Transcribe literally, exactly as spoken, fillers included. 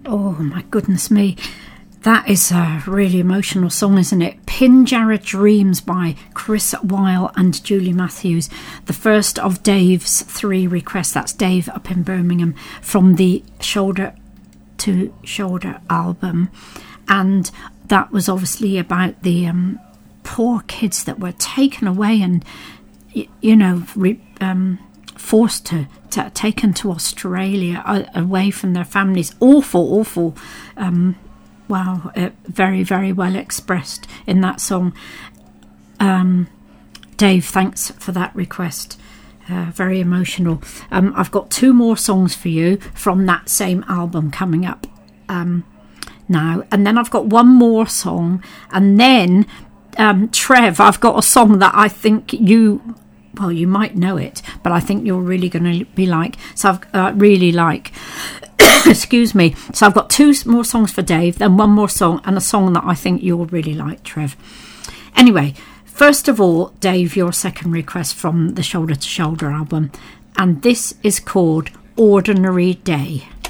Oh my goodness me. That is a really emotional song, isn't it? Pinjarra Dreams by Chris Weil and Julie Matthews. The first of Dave's three requests. That's Dave up in Birmingham from the Shoulder to Shoulder album. And that was obviously about the um, poor kids that were taken away and, you know, re, um, forced to, to taken to Australia uh, away from their families. Awful, awful. Um, wow, uh, very, very well expressed in that song. Um, Dave, thanks for that request. Uh, very emotional. Um, I've got two more songs for you from that same album coming up um, now. And then I've got one more song. And then, um, Trev, I've got a song that I think you... Well, you might know it, but I think you're really going to be like... So I've uh, really like... Excuse me. So I've got two more songs for Dave, then one more song, and a song that I think you'll really like, Trev. Anyway, first of all, Dave, your second request from the Shoulder to Shoulder album, and this is called Ordinary Day.